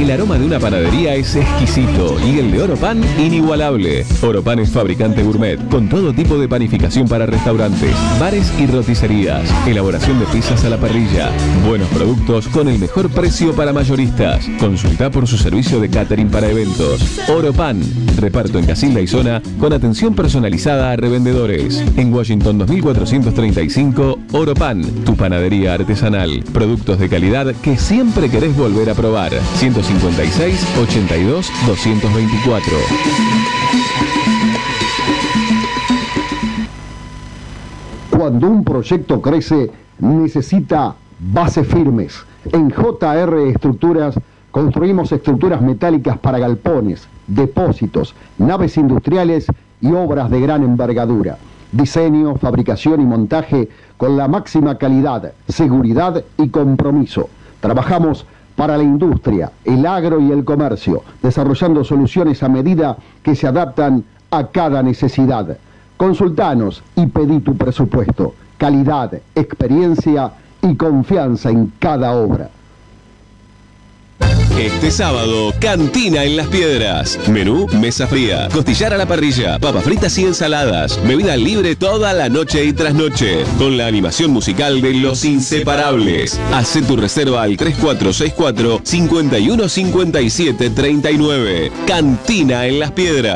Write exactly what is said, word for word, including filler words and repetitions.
El aroma de una panadería es exquisito y el de Oropan inigualable. Oropan es fabricante gourmet con todo tipo de panificación para restaurantes, bares y roticerías. Elaboración de pizzas a la parrilla. Buenos productos con el mejor precio para mayoristas. Consulta por su servicio de catering para eventos. Oropan. Reparto en Casilda y zona con atención personalizada a revendedores. En Washington dos mil cuatrocientos treinta y cinco, Oropan, tu panadería artesanal. Productos de calidad que siempre querés volver a probar. ciento cincuenta y seis, ochenta y dos, doscientos veinticuatro. Cuando un proyecto crece, necesita bases firmes. En J R Estructuras construimos estructuras metálicas para galpones, depósitos, naves industriales y obras de gran envergadura. Diseño, fabricación y montaje con la máxima calidad, seguridad y compromiso. Trabajamos para la industria, el agro y el comercio, desarrollando soluciones a medida que se adaptan a cada necesidad. Consultanos y pedí tu presupuesto. Calidad, experiencia y confianza en cada obra. Este sábado, Cantina en Las Piedras. Menú, mesa fría, costillar a la parrilla, papas fritas y ensaladas. Bebida libre toda la noche y trasnoche. Con la animación musical de Los Inseparables. Hacé tu reserva al tres cuatro seis cuatro, cinco uno cinco siete tres nueve. Cantina en Las Piedras.